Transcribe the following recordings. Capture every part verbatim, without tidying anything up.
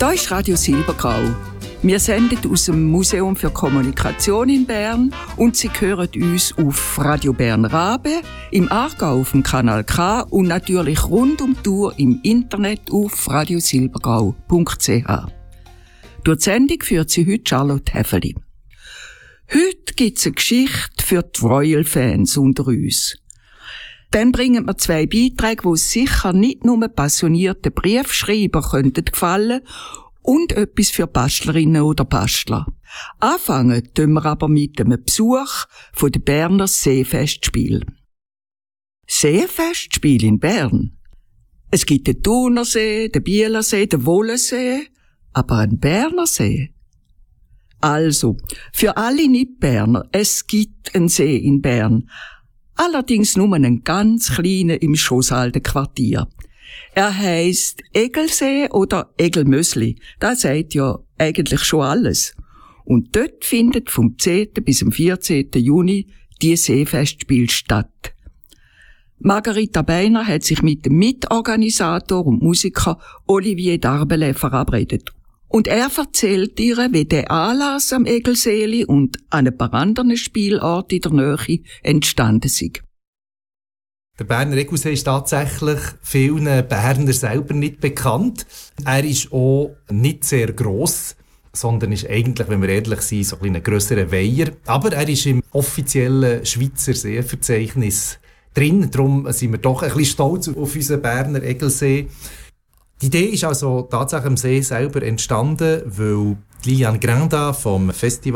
Da ist Radio Silbergrau. Wir senden aus dem Museum für Kommunikation in Bern und Sie hören uns auf Radio Bern Rabe, im Aargau auf dem Kanal K und natürlich rund um die Tour im Internet auf radiosilbergrau punkt c h. Durch die Sendung führt sie heute Charlotte Häfeli. Heute gibt es eine Geschichte für die Royal-Fans unter uns. Dann bringen wir zwei Beiträge, die sicher nicht nur passionierten Briefschreiber könnten gefallen und etwas für Bastlerinnen oder Bastler. Anfangen tun wir aber mit einem Besuch von den Berner Seefestspiel. Seefestspiel in Bern? Es gibt den Thunersee, den Bielersee, den Wollensee, aber einen Berner See? Also, für alle Nicht-Berner, es gibt einen See in Bern. Allerdings nur einen ganz kleinen im Schossalden Quartier. Er heisst Egelsee oder Egelmösli. Das sagt ja eigentlich schon alles. Und dort findet vom zehnten bis zum vierzehnten Juni die Seefestspiel statt. Margarita Beiner hat sich mit dem Mitorganisator und Musiker Olivier Darbele verabredet. Und er erzählt ihr, wie der Anlass am Egelseeli und an ein paar anderen Spielorten in der Nähe entstanden sind. Der Berner Egelsee ist tatsächlich vielen Berner selber nicht bekannt. Er ist auch nicht sehr gross, sondern ist eigentlich, wenn wir ehrlich sind, so ein grösserer Weiher. Aber er ist im offiziellen Schweizer Seeverzeichnis drin. Darum sind wir doch ein bisschen stolz auf unseren Berner Egelsee. Die Idee ist also tatsächlich am See selber entstanden, weil Liliane Granda vom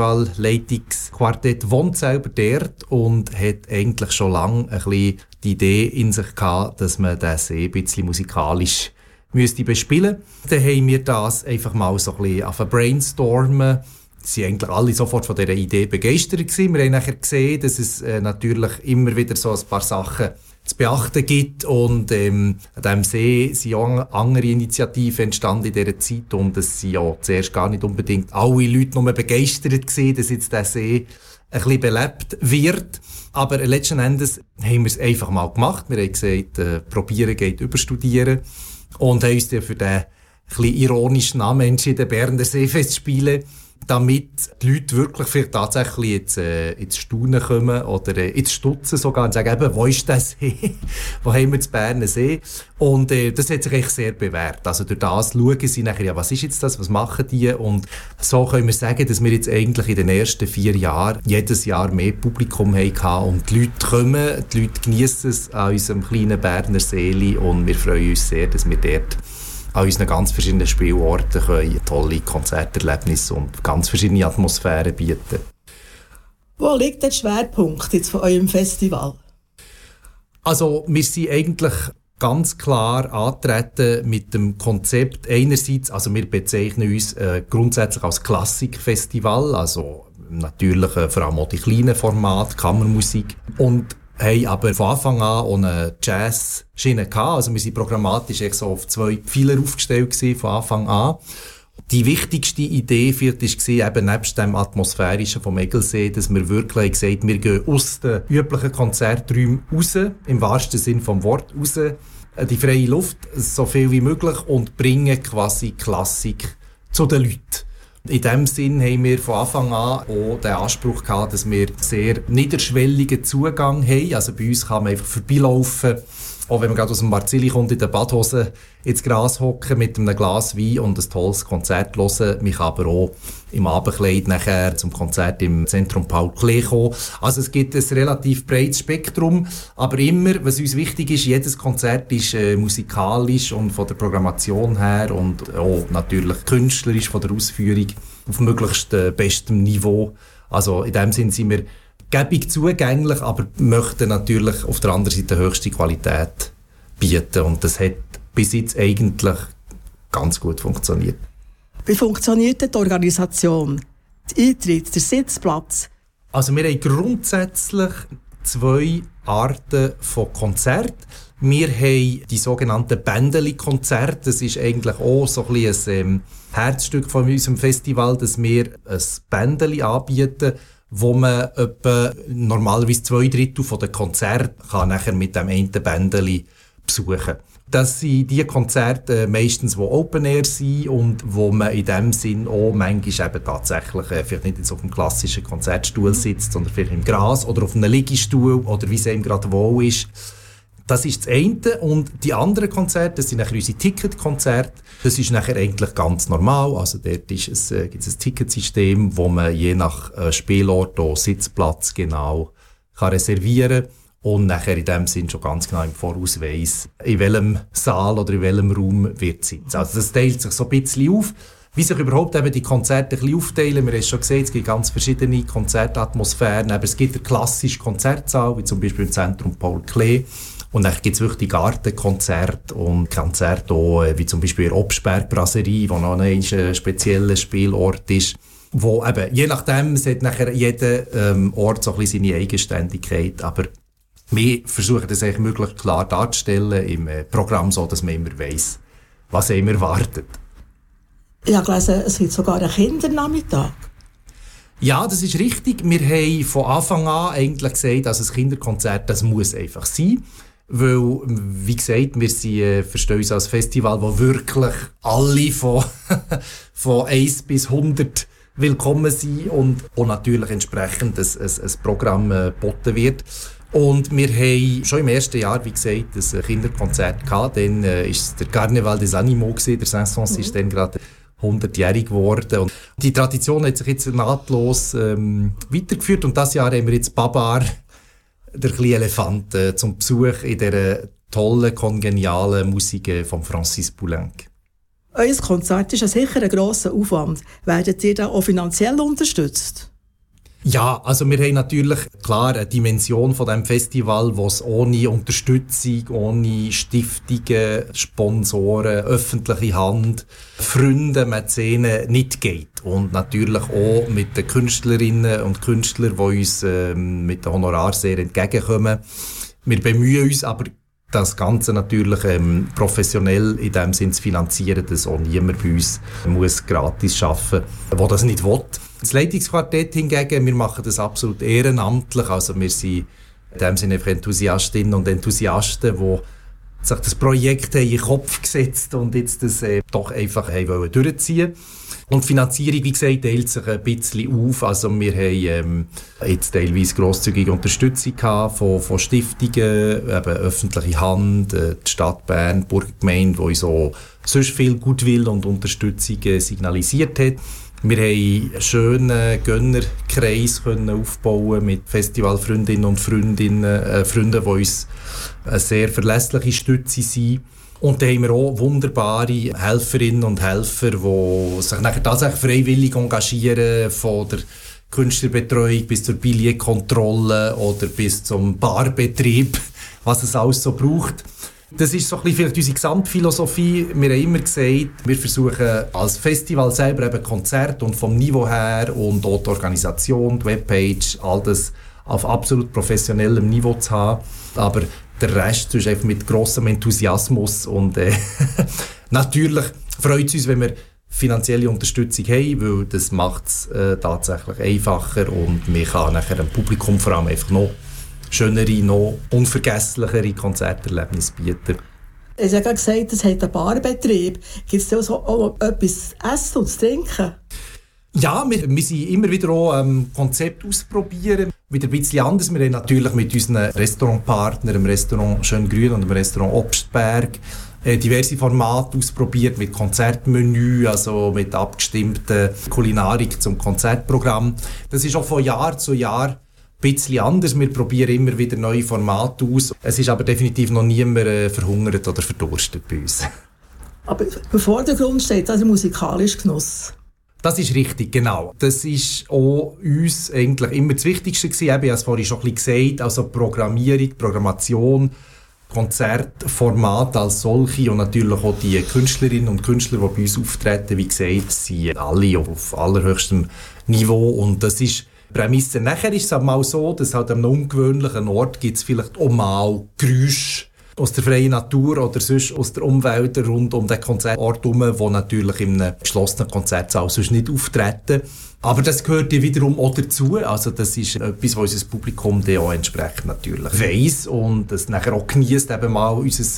Festivalleitungsquartett wohnt selber dort und hat eigentlich schon lange ein bisschen die Idee in sich gehabt, dass man den See ein bisschen musikalisch müsste bespielen. Dann haben wir das einfach mal so ein bisschen auf brainstormen. Sie waren eigentlich alle sofort von dieser Idee begeistert gewesen. Wir haben nachher gesehen, dass es äh, natürlich immer wieder so ein paar Sachen zu beachten gibt und ähm, an diesem See sind auch andere Initiativen entstanden in dieser Zeit und es sind ja zuerst gar nicht unbedingt alle Leute nur begeistert gewesen, dass jetzt der See ein bisschen belebt wird. Aber letzten Endes haben wir es einfach mal gemacht. Wir haben gesagt, äh, probieren geht über studieren und haben uns dann für den ein bisschen ironischen Namen entschieden, Berner Seefestspiele, damit die Leute wirklich vielleicht tatsächlich jetzt, äh, ins Staunen kommen oder äh, ins Stutzen sogar und sagen, eben, wo ist der See? Wo haben wir das Berner See? Und äh, das hat sich echt sehr bewährt. Also durch das schauen sie nachher, ja, was ist jetzt das, was machen die? Und so können wir sagen, dass wir jetzt eigentlich in den ersten vier Jahren jedes Jahr mehr Publikum hatten und die Leute kommen, die Leute geniessen es an unserem kleinen Berner Seeli und wir freuen uns sehr, dass wir dort an unseren ganz verschiedenen Spielorten können tolle Konzerterlebnisse und ganz verschiedene Atmosphären bieten. Wo liegt der Schwerpunkt jetzt von eurem Festival? Also wir sind eigentlich ganz klar antreten mit dem Konzept einerseits, also wir bezeichnen uns äh, grundsätzlich als Klassikfestival, also natürlich äh, vor allem auch die kleinen Formate, Kammermusik und haben aber von Anfang an auch eine Jazz-Schiene gehabt. Also wir sind programmatisch so auf zwei Pfeiler aufgestellt gewesen, von Anfang an. Die wichtigste Idee für uns war eben nebst dem Atmosphärischen vom Egelsee, dass wir wirklich gesagt haben, wir gehen aus den üblichen Konzerträumen raus, im wahrsten Sinne vom Wort raus, die freie Luft, so viel wie möglich und bringen quasi Klassik zu den Leuten. In diesem Sinn haben wir von Anfang an auch den Anspruch gehabt, dass wir sehr niederschwelligen Zugang haben. Also bei uns kann man einfach vorbeilaufen, auch wenn man gerade aus dem Marzilli kommt, in der Badhose ins Gras hocken mit einem Glas Wein und ein tolles Konzert hören. Man kann aber auch im Abendkleid nachher zum Konzert im Zentrum Paul Klee kommen. Also es gibt ein relativ breites Spektrum, aber immer, was uns wichtig ist, jedes Konzert ist äh, musikalisch und von der Programmation her und auch natürlich künstlerisch von der Ausführung auf möglichst äh, bestem Niveau. Also in dem Sinn sind wir gäbig zugänglich, aber möchten natürlich auf der anderen Seite höchste Qualität bieten. Und das hat bis jetzt eigentlich ganz gut funktioniert. Wie funktioniert die Organisation? Der Eintritt, der Sitzplatz? Also wir haben grundsätzlich zwei Arten von Konzerten. Wir haben die sogenannten Bändeli-Konzerte. Das ist eigentlich auch so ein bisschen ein ähm, Herzstück von unserem Festival, dass wir ein Bändeli anbieten, wo man etwa normalerweise zwei Drittel von den Konzerten kann nachher mit dem einen Bändeli besuchen. Das sind die Konzerte meistens, die Open Air sind und wo man in dem Sinn auch manchmal eben tatsächlich äh, vielleicht nicht jetzt auf einem klassischen Konzertstuhl sitzt, sondern vielleicht im Gras oder auf einem Liegestuhl oder wie es einem gerade wohl ist. Das ist das eine. Und die anderen Konzerte, das sind nachher unsere Ticketkonzerte. Das ist nachher eigentlich ganz normal. Also dort ist es, äh, gibt es ein Ticketsystem, wo man je nach äh, Spielort auch Sitzplatz genau kann reservieren kann. Und nachher in dem Sinn schon ganz genau im Voraus weiss, in welchem Saal oder in welchem Raum wird sitzen. Also das teilt sich so ein bisschen auf. Wie sich überhaupt eben die Konzerte ein bisschen aufteilen. Wir haben es schon gesehen, es gibt ganz verschiedene Konzertatmosphären. Aber es gibt einen klassischen Konzertsaal, wie zum Beispiel im Zentrum Paul Klee. Und dann gibt es wirklich die Gartenkonzerte und Konzerte auch, wie zum Beispiel in der Obstberg Brasserie, wo noch ein spezieller Spielort ist. Wo eben, je nachdem, es hat nachher jeder ähm, Ort so ein bisschen seine Eigenständigkeit. Aber wir versuchen das eigentlich möglichst klar darzustellen im äh, Programm, so dass man immer weiss, was einem erwartet. Ich habe gelesen, es gibt sogar einen Kindernachmittag. Ja, das ist richtig. Wir haben von Anfang an eigentlich gesagt, dass ein Kinderkonzert, das muss einfach sein. Weil, wie gesagt, wir sind, äh, verstehen uns als Festival, wo wirklich alle von, von eins bis hundert willkommen sind und auch natürlich entsprechend ein, ein, ein Programm äh, geboten wird. Und wir haben schon im ersten Jahr, wie gesagt, ein Kinderkonzert gehabt. Dann war äh, es der Carnaval des Animaux gewesen. Der Saint-Saëns mhm. ist dann gerade hundertjährig geworden. Und die Tradition hat sich jetzt nahtlos ähm, weitergeführt. Und dieses Jahr haben wir jetzt Babar, der kleine Elefant, äh, zum Besuch in dieser tollen, kongenialen Musik von Francis Poulenc. Euer Konzert ist ja sicher ein grosser Aufwand. Werdet ihr da auch finanziell unterstützt? Ja, also wir haben natürlich klar eine Dimension von diesem Festival, wo es ohne Unterstützung, ohne Stiftungen, Sponsoren, öffentliche Hand, Freunde, Mäzenen nicht geht. Und natürlich auch mit den Künstlerinnen und Künstlern, die uns ähm, mit den Honoraren sehr entgegenkommen. Wir bemühen uns aber, das Ganze natürlich ähm, professionell in dem Sinn zu finanzieren, dass auch niemand bei uns muss gratis arbeiten muss, der das nicht will. Das Leitungsquartett hingegen, wir machen das absolut ehrenamtlich, also wir sind in dem Sinne Enthusiastinnen und Enthusiasten, die sich das Projekt in den Kopf gesetzt und jetzt das äh, doch einfach haben durchziehen. Und die Finanzierung, wie gesagt, teilt sich ein bisschen auf. Also wir haben ähm, jetzt teilweise grosszügige Unterstützung gehabt von, von Stiftungen, eben öffentliche Hand, äh, die Stadt Bern, die Burgergemeinde, die uns auch sonst viel Gutwill und Unterstützung äh, signalisiert hat. Wir haben einen schönen Gönnerkreis können aufbauen mit Festivalfreundinnen und Freundinnen, äh, Freunden, die uns eine sehr verlässliche Stütze sind. Und da haben wir auch wunderbare Helferinnen und Helfer, die sich nachher tatsächlich freiwillig engagieren, von der Künstlerbetreuung bis zur Billetkontrolle oder bis zum Barbetrieb, was es alles so braucht. Das ist so ein bisschen vielleicht unsere Gesamtphilosophie. Wir haben immer gesagt, wir versuchen als Festival selber eben Konzert und vom Niveau her und auch die Organisation, die Webpage, all das auf absolut professionellem Niveau zu haben. Aber der Rest ist einfach mit grossem Enthusiasmus und äh, natürlich freut es uns, wenn wir finanzielle Unterstützung haben, weil das macht es äh, tatsächlich einfacher und man kann nachher dem Publikum vor allem einfach noch schönere, noch unvergesslichere Konzerterlebnisse bieten. Du hast ja gerade gesagt, es hat einen Barbetrieb. Gibt es da so auch etwas zu essen und zu trinken? Ja, wir, wir sind immer wieder auch ähm, Konzept ausprobieren. Wieder ein bisschen anders. Wir haben natürlich mit unseren Restaurantpartnern, dem Restaurant Schöngrün und dem Restaurant Obstberg, äh, diverse Formate ausprobiert mit Konzertmenü, also mit abgestimmter Kulinarik zum Konzertprogramm. Das ist auch von Jahr zu Jahr ein bisschen anders. Wir probieren immer wieder neue Formate aus. Es ist aber definitiv noch niemand äh, verhungert oder verdurstet bei uns. Aber im Vordergrund steht also musikalischer Genuss. Das ist richtig, genau. Das ist auch uns eigentlich immer das Wichtigste gewesen. Ich habe es vorhin schon ein bisschen gesagt, also Programmierung, Programmation, Konzertformat als solche und natürlich auch die Künstlerinnen und Künstler, die bei uns auftreten, wie gesagt, sind alle auf allerhöchstem Niveau und das ist Prämisse. Nachher ist es auch mal so, dass halt an einem ungewöhnlichen Ort gibt es vielleicht auch mal Geräusche aus der freien Natur oder sonst aus der Umwelt rund um den Konzertort herum, die natürlich in einem geschlossenen Konzertsaal sonst nicht auftreten. Aber das gehört ja wiederum auch dazu. Also das ist etwas, was unser Publikum dann auch entsprechend natürlich weiss und das nachher auch genießt, eben mal unser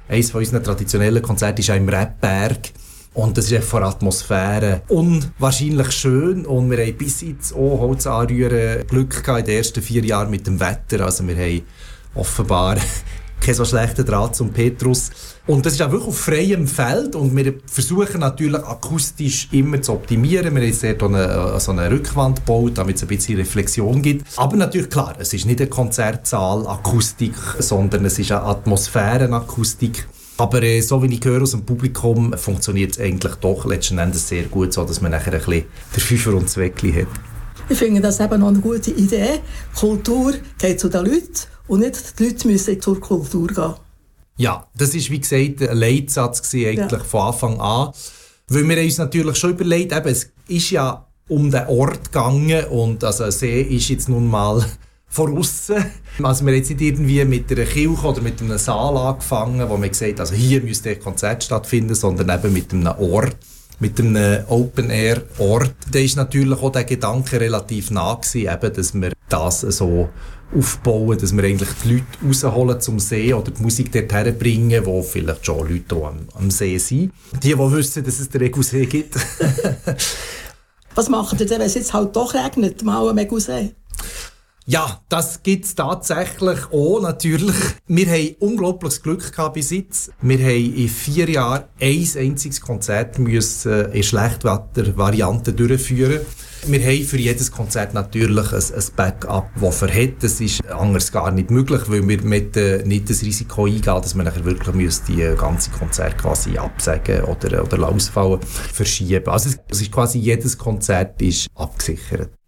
eines von unseren traditionellen Konzerten ist auch im Rebberg. Und das ist einfach von der Atmosphäre unwahrscheinlich schön. Und wir haben bis jetzt auch Holz anrühren Glück gehabt in den ersten vier Jahren mit dem Wetter. Also wir haben offenbar keinen so schlechten Draht zum Petrus. Und das ist auch wirklich auf freiem Feld. Und wir versuchen natürlich akustisch immer zu optimieren. Wir haben jetzt dort eine, so eine Rückwand gebaut, damit es ein bisschen Reflexion gibt. Aber natürlich, klar, es ist nicht eine Konzertsaal Akustik, sondern es ist eine Atmosphärenakustik. Aber äh, so wie ich höre aus dem Publikum, funktioniert es eigentlich doch letzten Endes sehr gut, so dass man nachher ein bisschen den Fünfer und das Weckli hat. Ich finde das eben noch eine gute Idee. Kultur geht zu den Leuten und nicht die Leute müssen zur Kultur gehen. Ja, das war wie gesagt ein Leitsatz gewesen, eigentlich ja. von Anfang an. Weil wir uns natürlich schon überlegt, eben, es ist ja um den Ort gegangen und also ein See ist jetzt nun mal von aussen. Also wir haben jetzt nicht irgendwie mit einer Kirche oder mit einem Saal angefangen, wo man gesagt hat, also hier müsste ein Konzert stattfinden, sondern eben mit einem Ort, mit einem Open-Air-Ort. Da ist natürlich auch der Gedanke relativ nah gewesen, eben, dass wir das so aufbauen, dass wir eigentlich die Leute rausholen zum See oder die Musik dorthin bringen, wo vielleicht schon Leute am, am See sind. Die, die wissen, dass es den Megusee gibt. Was macht ihr denn, wenn es jetzt halt doch regnet, mal am Megusee? Ja, das gibt's tatsächlich auch, natürlich. Wir haben unglaubliches Glück gehabt bis jetzt. Wir haben in vier Jahren ein einziges Konzert müssen in Schlechtwetter-Variante durchführen. Wir haben für jedes Konzert natürlich ein, ein Backup, das verhält. Das ist anders gar nicht möglich, weil wir mit, äh, nicht das Risiko eingehen, dass man nachher wirklich müsste die ganze Konzert quasi absagen oder, oder ausfallen, verschieben. Also es ist quasi jedes Konzert ist abgesichert.